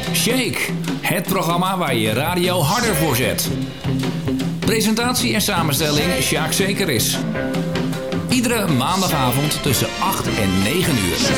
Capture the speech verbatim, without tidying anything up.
Shake, het programma waar je radio harder voor zet. Presentatie en samenstelling Sjaak Zekeris. Iedere maandagavond tussen acht en negen uur.